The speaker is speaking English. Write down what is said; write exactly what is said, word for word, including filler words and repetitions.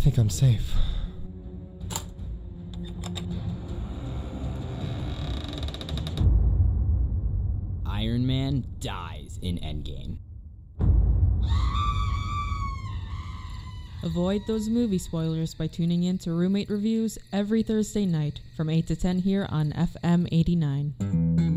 think I'm safe. Iron Man dies in Endgame. Avoid those movie spoilers by tuning in to Roommate Reviews every Thursday night from eight to ten here on F M eighty-nine.